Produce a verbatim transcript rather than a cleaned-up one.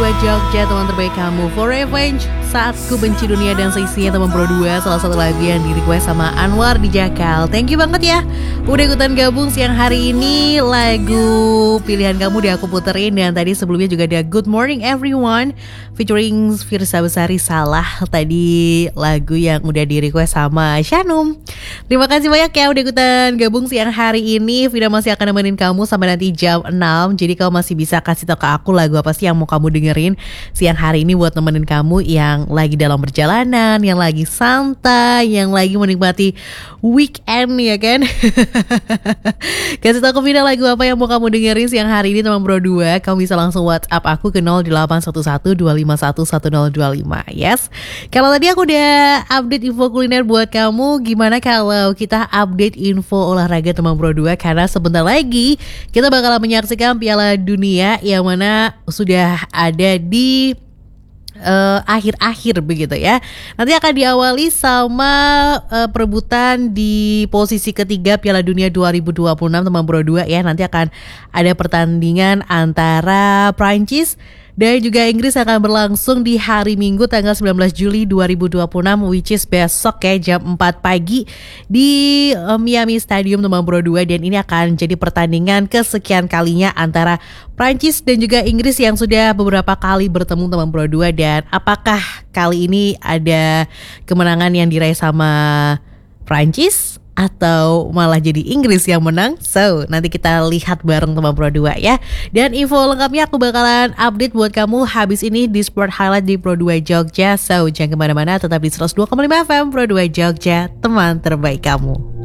dua Jogja, teman terbaik kamu. For Revenge, Saat Ku Benci Dunia dan seisinya teman Pro dua. Salah satu lagu yang di request sama Anwar di Jakal. Thank you banget ya udah ikutan gabung siang hari ini. Lagu pilihan kamu udah aku puterin. Dan tadi sebelumnya juga ada Good Morning Everyone featuring Firsa Besari Salah. Tadi lagu yang udah di request sama Shanum. Terima kasih banyak ya udah ikutan gabung siang hari ini. Vida masih akan nemenin kamu sampai nanti jam enam. Jadi kamu masih bisa kasih tau ke aku lagu apa sih yang mau kamu dengerin siang hari ini buat nemenin kamu yang lagi dalam perjalanan, yang lagi santai, yang lagi menikmati weekend ya kan. Kasih tau ke Vida lagu apa yang mau kamu dengerin siang hari ini teman Pro dua. Kamu bisa langsung WhatsApp aku ke nol delapan satu satu dua lima satu satu nol dua lima. Yes. Kalau tadi aku udah update info kuliner buat kamu, gimana kalau kita update info olahraga teman Pro dua? Karena sebentar lagi kita bakalan menyaksikan Piala Dunia yang mana sudah ada di Uh, akhir-akhir begitu ya. Nanti akan diawali sama uh, perebutan di posisi ketiga Piala Dunia dua ribu dua puluh enam teman Pro dua ya. Nanti akan ada pertandingan antara Prancis dan juga Inggris akan berlangsung di hari Minggu tanggal sembilan belas Juli dua ribu dua puluh enam, which is besok ya jam empat pagi di uh, Miami Stadium teman Pro dua. Dan ini akan jadi pertandingan kesekian kalinya antara Prancis dan juga Inggris yang sudah beberapa kali bertemu teman Pro dua. Dan apakah kali ini ada kemenangan yang diraih sama Prancis atau malah jadi Inggris yang menang? So, nanti kita lihat bareng teman Pro dua ya. Dan info lengkapnya aku bakalan update buat kamu habis ini di Sport Highlight di Pro dua Jogja. So, jangan kemana-mana, tetap di seratus dua koma lima F M Pro dua Jogja, teman terbaik kamu.